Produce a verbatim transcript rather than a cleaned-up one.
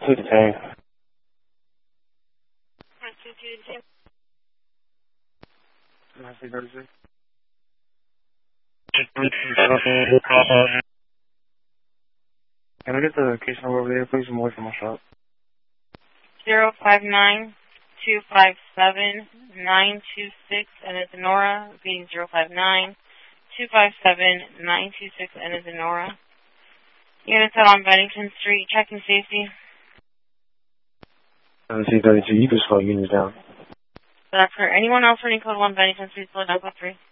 Two to ten. Can I get the case number over there, please? I'm away from my shop. Zero five nine two five seven nine two six, and it's Nora, being zero five nine two five seven nine two six, and it's Nora. Units out on Bennington Street, checking safety. seven C thirty-two, you can slow units down. That's for anyone else running code one Bennington Street, slow down code three.